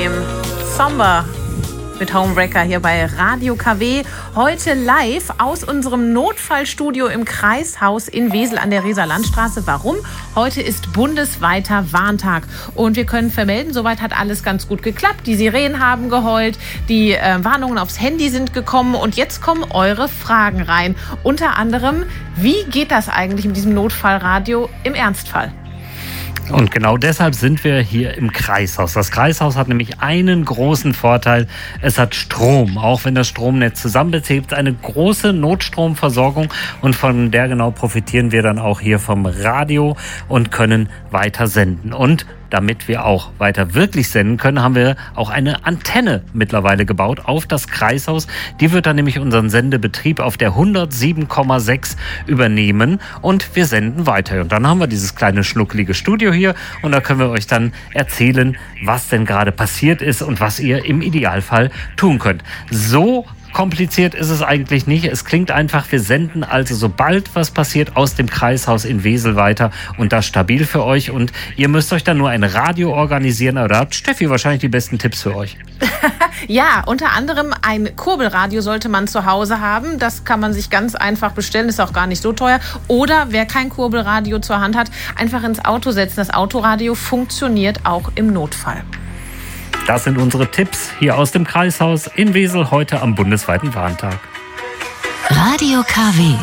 dem Somber mit Homewrecker hier bei Radio KW. Heute live aus unserem Notfallstudio im Kreishaus in Wesel an der Reser Landstraße. Warum? Heute ist bundesweiter Warntag und wir können vermelden, soweit hat alles ganz gut geklappt. Die Sirenen haben geheult, die Warnungen aufs Handy sind gekommen und jetzt kommen eure Fragen rein. Unter anderem, wie geht das eigentlich mit diesem Notfallradio im Ernstfall? Und genau deshalb sind wir hier im Kreishaus. Das Kreishaus hat nämlich einen großen Vorteil. Es hat Strom, auch wenn das Stromnetz zusammenbezieht, eine große Notstromversorgung und von der genau profitieren wir dann auch hier vom Radio und können weiter senden. Und damit wir auch weiter wirklich senden können, haben wir auch eine Antenne mittlerweile gebaut auf das Kreishaus. Die wird dann nämlich unseren Sendebetrieb auf der 107,6 übernehmen und wir senden weiter. Und dann haben wir dieses kleine schnuckelige Studio hier und da können wir euch dann erzählen, was denn gerade passiert ist und was ihr im Idealfall tun könnt. So kompliziert ist es eigentlich nicht. Es klingt einfach, wir senden also sobald was passiert aus dem Kreishaus in Wesel weiter und das stabil für euch und ihr müsst euch dann nur ein Radio organisieren, aber da hat Steffi wahrscheinlich die besten Tipps für euch. Ja, unter anderem ein Kurbelradio sollte man zu Hause haben. Das kann man sich ganz einfach bestellen, ist auch gar nicht so teuer. Oder wer kein Kurbelradio zur Hand hat, einfach ins Auto setzen. Das Autoradio funktioniert auch im Notfall. Das sind unsere Tipps hier aus dem Kreishaus in Wesel heute am bundesweiten Warntag. Radio KW.